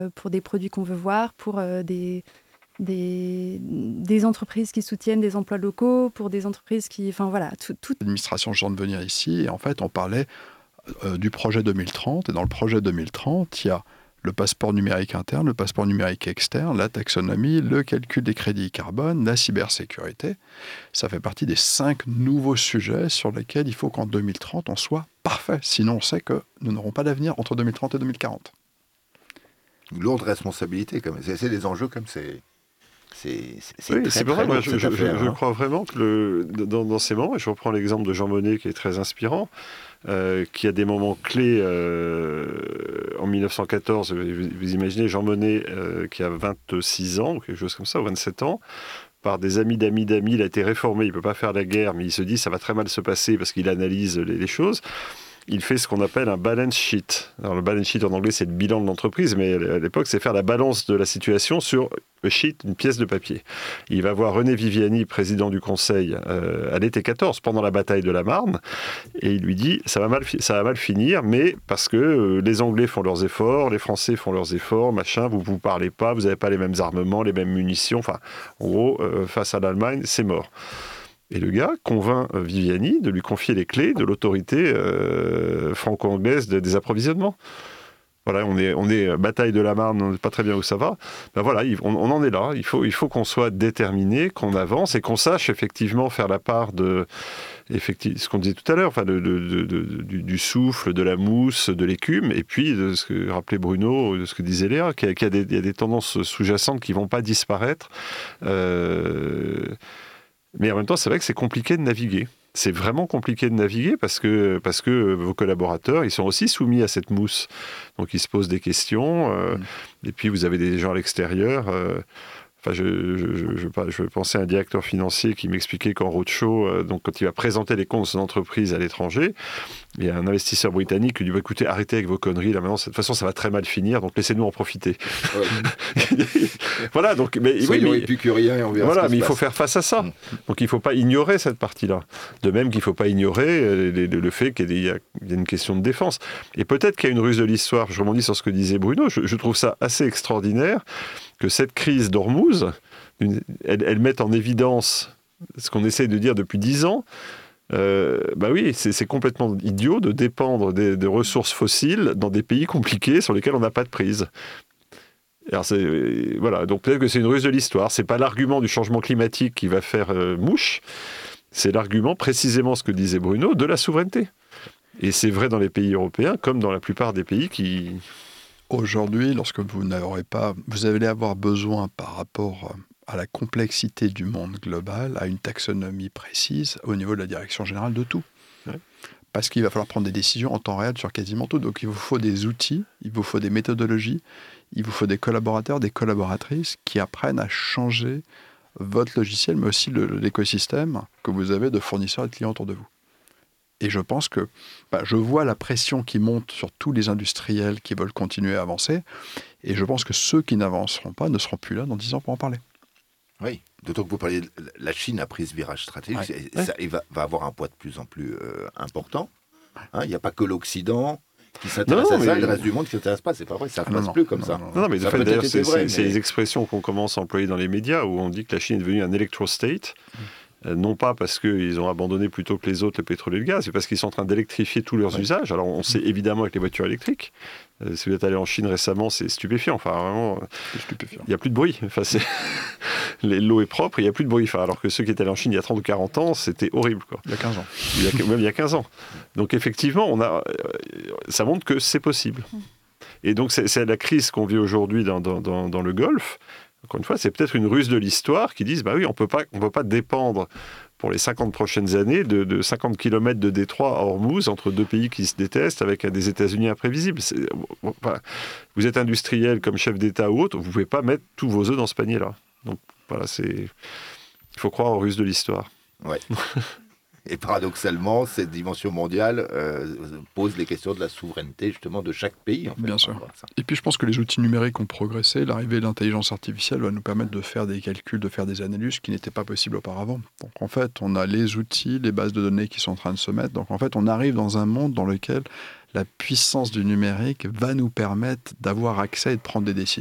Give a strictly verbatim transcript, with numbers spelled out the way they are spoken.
pour des produits qu'on veut voir, pour euh, des, des, des entreprises qui soutiennent des emplois locaux, pour des entreprises qui... Enfin voilà, tout... tout... L'administration vient de venir ici et en fait on parlait euh, du projet deux mille trente et dans le projet deux mille trente, il y a le passeport numérique interne, le passeport numérique externe, la taxonomie, le calcul des crédits carbone, la cybersécurité. Ça fait partie des cinq nouveaux sujets sur lesquels il faut qu'en deux mille trente, on soit parfait. Sinon, on sait que nous n'aurons pas d'avenir entre deux mille trente et deux mille quarante. Une lourde responsabilité, comme c'est, c'est des enjeux comme c'est... C'est, c'est, c'est oui, très, c'est très vrai. lourd, Moi, je, cette je, affaire, je hein. crois vraiment que le, dans, dans ces moments, et je reprends l'exemple de Jean Monnet qui est très inspirant, euh, qui a des moments clés euh, en mille neuf cent quatorze. Vous, vous imaginez Jean Monnet euh, qui a vingt-six ans, ou quelque chose comme ça, ou vingt-sept ans, par des amis d'amis d'amis, il a été réformé, il ne peut pas faire la guerre, mais il se dit ça va très mal se passer parce qu'il analyse les, les choses. Il fait ce qu'on appelle un balance sheet. Alors, le balance sheet en anglais, c'est le bilan de l'entreprise, mais à l'époque, c'est faire la balance de la situation sur un sheet, une pièce de papier. Il va voir René Viviani, président du Conseil, euh, à l'été quatorze, pendant la bataille de la Marne, et il lui dit ça va mal, ça va mal finir, mais parce que euh, les Anglais font leurs efforts, les Français font leurs efforts, machin, vous ne vous parlez pas, vous n'avez pas les mêmes armements, les mêmes munitions, enfin, en gros, euh, face à l'Allemagne, c'est mort. Et le gars convainc Viviani de lui confier les clés de l'autorité euh, franco-anglaise de, des approvisionnements. Voilà, on est, on est bataille de la Marne, on ne sait pas très bien où ça va. Ben voilà, on, on en est là. Il faut, il faut qu'on soit déterminé, qu'on avance et qu'on sache effectivement faire la part de ce qu'on disait tout à l'heure, enfin de, de, de, de, du, du souffle, de la mousse, de l'écume, et puis de ce que rappelait Bruno, de ce que disait Léa, qu'il y a, qu'il y a, des, il y a des tendances sous-jacentes qui ne vont pas disparaître. Euh, Mais en même temps, c'est vrai que c'est compliqué de naviguer. C'est vraiment compliqué de naviguer parce que, parce que vos collaborateurs, ils sont aussi soumis à cette mousse. Donc, ils se posent des questions. Euh, mmh. Et puis, vous avez des gens à l'extérieur. Euh, Enfin, je, je, je, je, je pensais à un directeur financier qui m'expliquait qu'en roadshow, euh, donc quand il va présenter les comptes de son entreprise à l'étranger, il y a un investisseur britannique qui lui dit bah, écoutez, arrêtez avec vos conneries, là maintenant, de toute façon, ça va très mal finir, donc laissez-nous en profiter. Ouais. Voilà, donc. Mais, Soyons oui, mais, épicuriens et on verra voilà, ce qui mais se il faut passe. faire face à ça. Donc il ne faut pas ignorer cette partie-là. De même qu'il ne faut pas ignorer euh, le, le fait qu'il y a, il y a une question de défense. Et peut-être qu'il y a une ruse de l'histoire. Je rebondis sur ce que disait Bruno. Je, je trouve ça assez extraordinaire que cette crise d'Ormuz, elle, elle mette en évidence ce qu'on essaie de dire depuis dix ans. Euh, bah oui, c'est, c'est complètement idiot de dépendre des, des ressources fossiles dans des pays compliqués sur lesquels on n'a pas de prise. Alors c'est, voilà, donc peut-être que c'est une ruse de l'histoire. C'est pas l'argument du changement climatique qui va faire euh, mouche. C'est l'argument, précisément ce que disait Bruno, de la souveraineté. Et c'est vrai dans les pays européens comme dans la plupart des pays qui... Aujourd'hui, lorsque vous n'aurez pas... Vous allez avoir besoin par rapport à la complexité du monde global, à une taxonomie précise au niveau de la direction générale de tout. Ouais. Parce qu'il va falloir prendre des décisions en temps réel sur quasiment tout. Donc il vous faut des outils, il vous faut des méthodologies, il vous faut des collaborateurs, des collaboratrices qui apprennent à changer votre logiciel, mais aussi le, l'écosystème que vous avez de fournisseurs et de clients autour de vous. Et je pense que bah, je vois la pression qui monte sur tous les industriels qui veulent continuer à avancer. Et je pense que ceux qui n'avanceront pas ne seront plus là dans dix ans pour en parler. Oui, d'autant que vous parlez, de la Chine a pris ce virage stratégique. Ouais. Et ça, il va, va avoir un poids de plus en plus euh, important. Hein, il n'y a pas que l'Occident qui s'intéresse non, à ça, mais... le reste du monde qui ne s'intéresse pas. C'est pas vrai, ça ne passe plus comme non, ça. Non, non, non mais ça de fait, d'ailleurs, c'est, vrai, c'est, mais... c'est les expressions qu'on commence à employer dans les médias où on dit que la Chine est devenue un electro-state. Mmh. Non pas parce qu'ils ont abandonné plutôt que les autres le pétrole et le gaz, c'est parce qu'ils sont en train d'électrifier tous leurs ouais. usages. Alors on sait évidemment avec les voitures électriques. Euh, si vous êtes allé en Chine récemment, c'est stupéfiant. Enfin vraiment, il n'y a plus de bruit. Enfin, c'est... L'eau est propre, il n'y a plus de bruit. Enfin, alors que ceux qui étaient allés en Chine il y a trente ou quarante ans, c'était horrible, quoi. Il y a quinze ans. Il y a, même il y a quinze ans. Donc effectivement, on a, ça montre que c'est possible. Et donc c'est, c'est la crise qu'on vit aujourd'hui dans, dans, dans, dans le Golfe. Encore une fois, c'est peut-être une ruse de l'histoire qui disent bah oui, on peut pas, on peut pas dépendre pour les cinquante prochaines années de, de cinquante kilomètres de détroit à Ormuz entre deux pays qui se détestent avec des États-Unis imprévisibles. C'est, enfin, vous êtes industriel comme chef d'État ou autre, vous pouvez pas mettre tous vos œufs dans ce panier-là. Donc voilà, c'est, il faut croire aux ruses de l'histoire. Ouais. Et paradoxalement, cette dimension mondiale euh, pose les questions de la souveraineté justement de chaque pays. En fait, Bien sûr. Et puis je pense que les outils numériques ont progressé. L'arrivée de l'intelligence artificielle va nous permettre de faire des calculs, de faire des analyses qui n'étaient pas possibles auparavant. Donc en fait, on a les outils, les bases de données qui sont en train de se mettre. Donc en fait, on arrive dans un monde dans lequel la puissance du numérique va nous permettre d'avoir accès et de prendre des décisions.